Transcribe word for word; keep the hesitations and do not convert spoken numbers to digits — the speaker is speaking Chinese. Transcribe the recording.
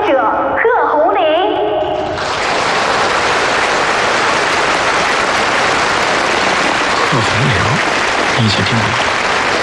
者贺红玲。 贺红玲，你以前听过吗？